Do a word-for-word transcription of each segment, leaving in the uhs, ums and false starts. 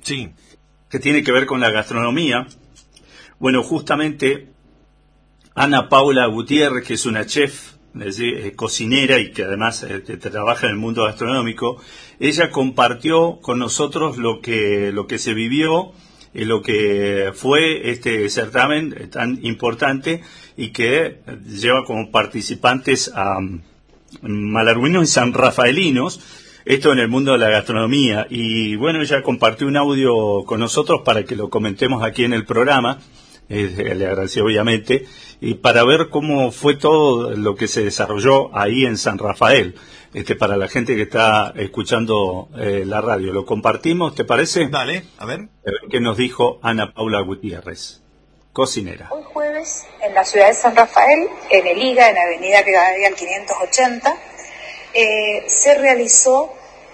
Sí. Que tiene que ver con la gastronomía. Bueno, justamente Ana Paula Gutiérrez, que es una chef, es decir, eh, cocinera y que además eh, trabaja en el mundo gastronómico, ella compartió con nosotros lo que lo que se vivió, eh, lo que fue este certamen eh, tan importante y que lleva como participantes a um, malarguinos y sanrafaelinos, esto en el mundo de la gastronomía. Y bueno, ella compartió un audio con nosotros para que lo comentemos aquí en el programa. Eh, le agradecí obviamente, y para ver cómo fue todo lo que se desarrolló ahí en San Rafael, este, para la gente que está escuchando eh, la radio. ¿Lo compartimos, te parece? Dale, a ver. A ver qué nos dijo Ana Paula Gutiérrez, cocinera. Hoy jueves, en la ciudad de San Rafael, en el I G A, en Avenida Rivadavia al quinientos ochenta, eh, se realizó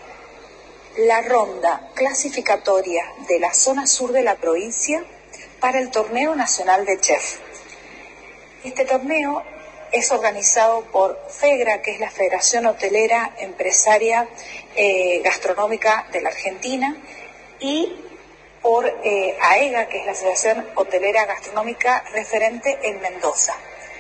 la ronda clasificatoria de la zona sur de la provincia para el Torneo Nacional de Chef. Este torneo es organizado por FEGRA, que es la Federación Hotelera Empresaria eh, Gastronómica de la Argentina, y por eh, AEGA, que es la Asociación Hotelera Gastronómica referente en Mendoza.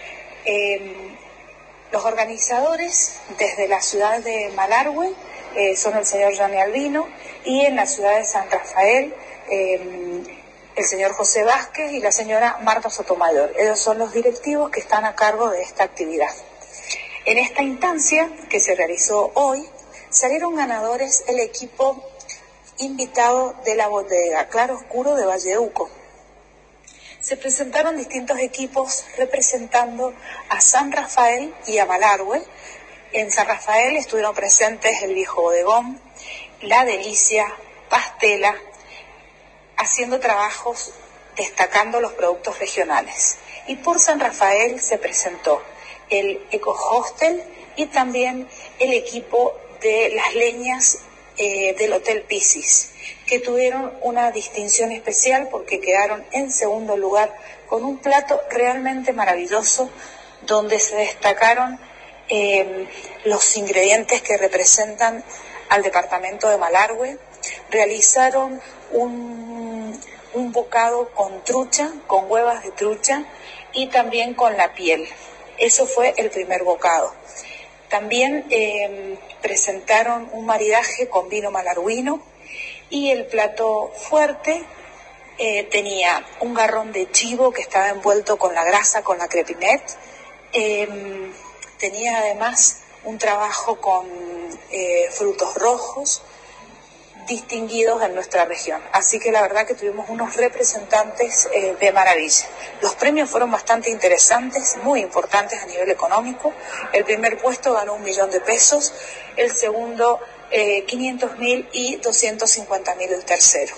Eh, los organizadores desde la ciudad de Malargüe eh, son el señor Gianni Albino, y en la ciudad de San Rafael eh, el señor José Vázquez y la señora Marta Sotomayor. Ellos son los directivos que están a cargo de esta actividad. En esta instancia que se realizó hoy, salieron ganadores el equipo invitado de la bodega Claro Oscuro de Valledupar. Se presentaron distintos equipos representando a San Rafael y a Malargüe. En San Rafael estuvieron presentes el Viejo Bodegón, La Delicia, Pastela, haciendo trabajos destacando los productos regionales. Y por San Rafael se presentó el Eco Hostel y también el equipo de las leñas eh, del Hotel Piscis, que tuvieron una distinción especial porque quedaron en segundo lugar con un plato realmente maravilloso donde se destacaron eh, los ingredientes que representan al departamento de Malargüe. Realizaron un un bocado con trucha, con huevas de trucha y también con la piel. Eso fue el primer bocado. También eh, presentaron un maridaje con vino malarguino, y el plato fuerte eh, tenía un garrón de chivo que estaba envuelto con la grasa, con la crepinette. Eh, tenía además un trabajo con eh, frutos rojos, distinguidos en nuestra región. Así que la verdad que tuvimos unos representantes eh, de maravilla. Los premios fueron bastante interesantes, muy importantes a nivel económico. El primer puesto ganó un millón de pesos, el segundo eh, quinientos mil y doscientos cincuenta mil el tercero.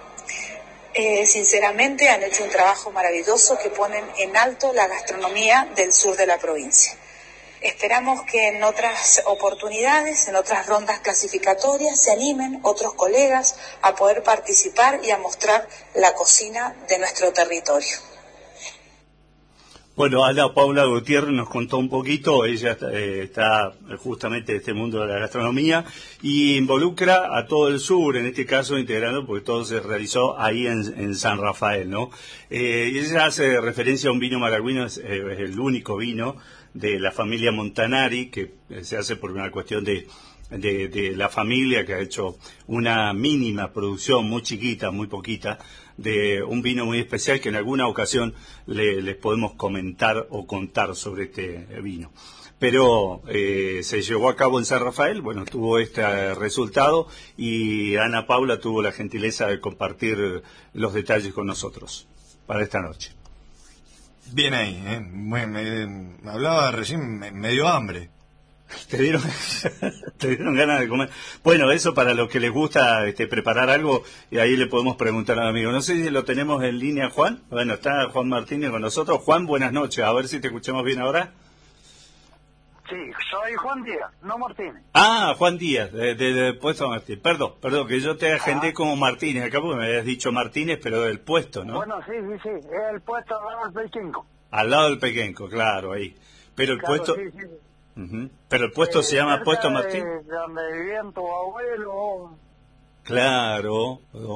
Eh, sinceramente han hecho un trabajo maravilloso que ponen en alto la gastronomía del sur de la provincia. Esperamos que en otras oportunidades, en otras rondas clasificatorias, se animen otros colegas a poder participar y a mostrar la cocina de nuestro territorio. Bueno, Ana Paula Gutiérrez nos contó un poquito. Ella eh, está justamente en este mundo de la gastronomía y involucra a todo el sur, en este caso integrando, porque todo se realizó ahí en, en San Rafael, ¿no? Eh, ella hace referencia a un vino malarguino, es, eh, es el único vino de la familia Montanari, que se hace por una cuestión de, de, de la familia, que ha hecho una mínima producción, muy chiquita, muy poquita, de un vino muy especial que en alguna ocasión le, les podemos comentar o contar sobre este vino. Pero eh, se llevó a cabo en San Rafael, bueno, tuvo este resultado y Ana Paula tuvo la gentileza de compartir los detalles con nosotros para esta noche. Bien ahí, ¿eh? Me, me, me hablaba recién, me, me dio hambre. ¿Te dieron, te dieron ganas de comer? Bueno, eso para los que les gusta este, preparar algo, y ahí le podemos preguntar al amigo. No sé si lo tenemos en línea, Juan. Bueno, está Juan Martínez con nosotros. Juan, buenas noches. A ver si te escuchamos bien ahora. Sí, soy Juan Díaz, no Martínez. Ah, Juan Díaz, de, de, de puesto Martínez. Perdón, perdón, que yo te agendé ah. como Martínez acá porque me habías dicho Martínez, pero del puesto, ¿no? Bueno, sí, sí, sí, es el puesto al lado del Pequenco. Al lado del Pequenco, claro, ahí. Pero el claro, puesto... Sí, sí. Uh-huh. Pero el puesto eh, se llama Puesto Martín. De donde vivían tu abuelo. Claro.